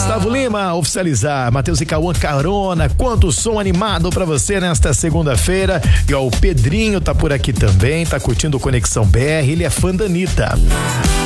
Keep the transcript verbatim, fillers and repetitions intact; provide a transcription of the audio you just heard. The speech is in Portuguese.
Gustavo Lima, oficializar. Matheus e Cauã Carona. Quanto som animado pra você nesta segunda-feira. E ó, o Pedrinho tá por aqui também, tá curtindo o Conexão B R. Ele é fã da Anitta.